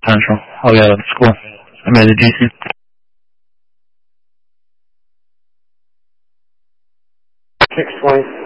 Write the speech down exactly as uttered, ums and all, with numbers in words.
Central. Oh yeah, that's cool. I made it decent. six twenty.